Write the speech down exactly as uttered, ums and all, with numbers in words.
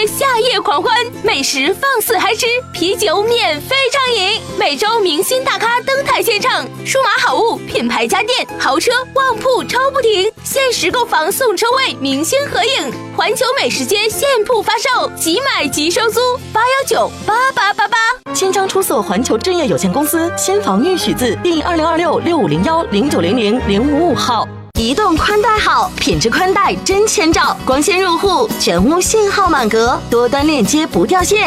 街夏夜狂欢，美食放肆嗨吃，啤酒免费畅饮，每周明星大咖登台现场，数码好物、品牌家电、豪车、旺铺超不停，限时购房送车位，明星合影，环球美食街现铺发售，即买即收租，八幺九八八八八。 签章出售环球置业有限公司先房御许字第二零二六六五零幺零九零零零五五号。移动宽带好，品质宽带真千兆，光纤入户，全屋信号满格，多端链接不掉线。